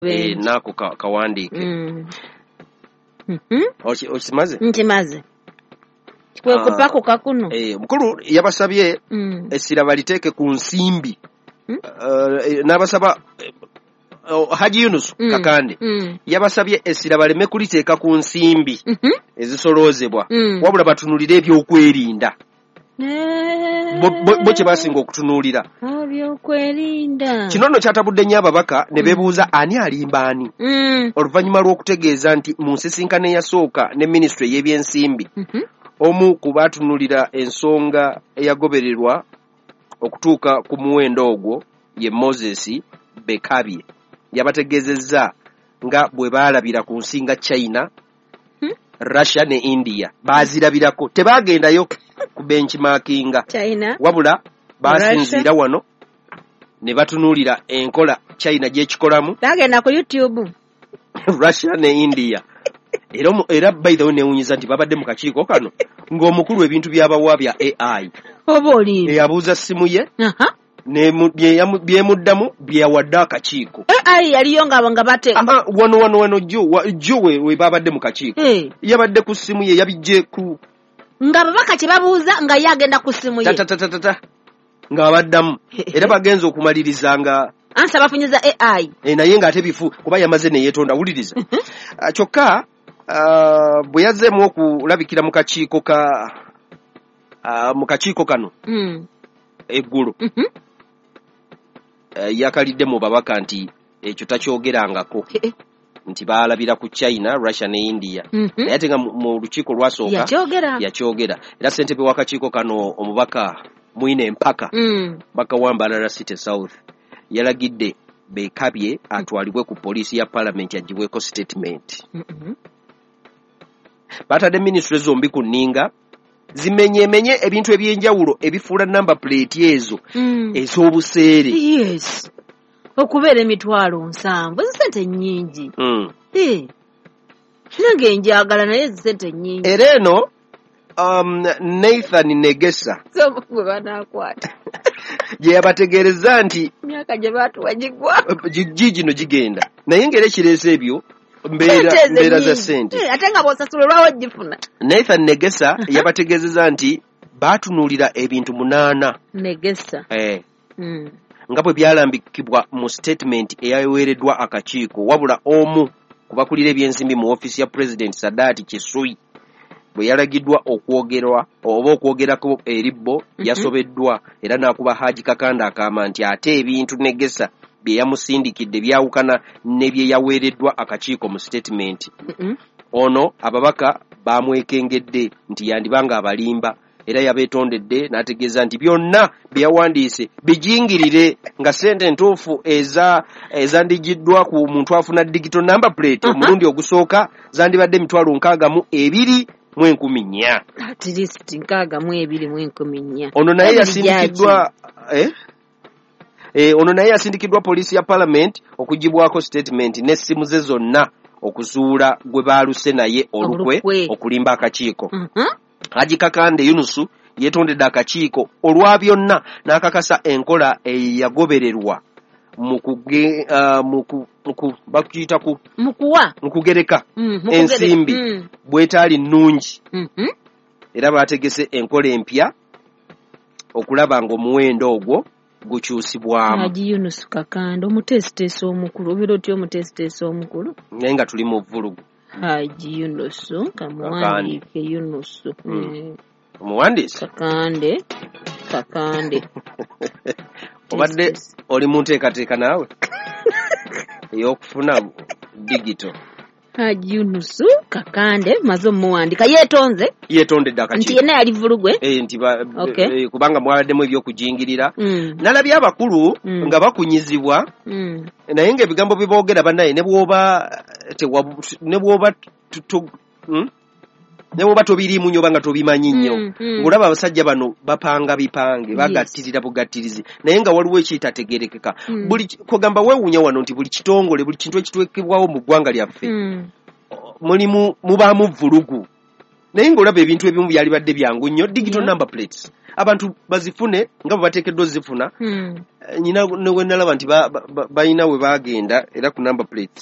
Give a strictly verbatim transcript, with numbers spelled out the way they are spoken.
eh nako ka, kawandiike mm. mhm ochi ochimaze nchimaze kwe kupako kakuno eh mukulu yabasabye mm. essira baliteeke ku nsimbi mm? uh, n'abasaba uh, Haji Yunus mm. Kakande mm. yabasabye essira baleme kuliteeka ku nsimbi mm -hmm. ezisoloozebwa mm. wabula batunulire ebyokwerinda bo, bo, bo kye basinga okutunuulira ebyokwerinda kino nno kyatabudde nnyo ababaka ne beebuuza mm. ani alimba ani mm. oluvannyuma lw'okutegeeza nti mu nsisinkano eyasooka ne minisitule y'ebyensimbi mm -hmm. omu ku baatunulira ensonga eyagobererwa okutuuka ku muwendo ogwo ye Moses Bekabye yabategeezezza nga bwe baalabira ku nsi nga China hmm? Russia ne India baazirabirako tebaagendayo ku benchmarkinga China wabula baasinziira wano ne batunuulira enkola China gy'ekikolamu bagenda ku YouTube Russia ne India era era by the way neewunyiza nti babadde mu kakiiko kano ng'omukulu ebintu byabawa bya A I oba oli eyabuuza simu ye aha ne byemuddamu byawadde akakiiko A I yaliyo nga nga bate aha wano wano wano jo jo we, we babadde mu kakiiko hey. yabadde ku simu ye yabijje ku nga babaka kibabuuza nga yagenda ku simu ye tata tata tata nga abaddamu era bagenza okumaliriza nga ansa bafunyiza A I e, naye ng'ate bifu kuba yamaze ne yeetonda wuliriza uh, kyokka uh, bwe yazzeemu okulabikira mu kakiiko ka uh, mu kakiiko kano mm. eggulu mm -hmm. uh, yakalidde mu babaka nti ekyo takyogerangako nti baalabira ku China, Russia ne India mm -hmm. naye ate nga mu lukiiko lwasooka yakyogera yakyogera era ssentebe w'akakiiko kano omubaka mwine empaka mm. baka Wambalala City South yalagidde Bekabye atwalibwe ku poliisi ya parliament agibweko statement mm -hmm. batadde ministry zombi ku nninga zimenyemenye ebintu ebyenjawulo ebifuula number plate ezo mm. ez'obuseere yes okubeera emitwalo nsanvu ezisente nnyingi mm. eh nange njagala naye ezisente nnyingi era eno um, Nathan Negesa so gwe banaakwata gye yabategeereza nti myaka gye baatuwa gigwa gigino gigenda naye ng'era ekireese ebyo mbeera mbeera za ssente ate nga bw'osasula olwawo gifuna Nathan Negesa yabategeezeza nti baatunuulira ebintu munaana Negesa eh mm. nga bwe byalambikibwa mu statement eyaweereddwa akakiiko wabula omu ku bakulira ebyensimbi mu ofiisi ya President Sadati Kisui bwe yalagiddwa okwogerwa oba okwogerako eribbo mm -hmm. yasobeddwa era n'akuba Haji Kakanda akaama nti ate ebintu Negesa bye yamusindikidde byawukana ne bye yaweereddwa akakiiko mu statement mm -hmm. ono ababaka baamwekengedde nti yandibanga abalimba era yabeetondedde n'ategeeza nti byonna bye yawandiise bijingirire nga ssente ntuufu eza ezandigiddwa ku muntu afuna digital number plate uh -huh. omulundi ogusooka zandibadde emitwalo nkaaga mu ebiri mu enkumi nnya at least nkaaga mu ebiri mu enkumi nnya ono naye yasindikiddwa eh eh ono naye yasindikiddwa poliisi ya parliament okugibwako statement n'essimu ze zonna okuzuula gwe baaluse naye olukwe okulimba akakiiko uh -huh. Haji Kakande Yunusu yeetondedde akakiiko olwa byonna n'akakasa enkola eyagobererwa mu kuge uh, mu bakuyita ku mukuwa mu kugereka mm, ensimbi mm. bwetaali nnungi mm -hmm. era baategese enkola empya okulaba ng'omuwendo ogwo gukyusibwamu. Haji Yunus Kakande omutesiteesi omukulu obeera otya omutesiteesi omukulu naye nga tuli mu vulugu Haji Yunus kamuwandiike Yunus mm. omuwandiisi Kakande Kakande obadde oli mu nteekateeka naawe ey'okufuna digital Haji Yunus Kakande maze omuwandika yeetonze yeetondedde akakiiko nti yenna yali vulugwe eh nti ba okay. eh, kubanga mwabaddemu ebyokujingirira mm. nalabye abakulu mm. nga bakunyizibwa mm. naye ng'ebigambo bye boogera bannaye ne bw'oba ne bw'oba hmm? ne bw'oba tobiriimu nnyo oba nga tobimanyi nnyo mm. mm. ng'olaba abasajja bano bapanga bipange bagattirira yes. bugattirizi naye nga waliwo ekitategerekeka mm. buli kugamba weewuunya wano nti buli kitongole buli kintu ekitwekebwawo mu ggwanga lyaffe mm. mulimu mubaamu vulugu naye ng'olaba ebintu ebimu byali badde byangu nnyo digital yeah. number plates abantu bazifune nga bwe bateekeddwa zifuna mm. nyina ne we nalaba nti balina we bagenda era ku number plates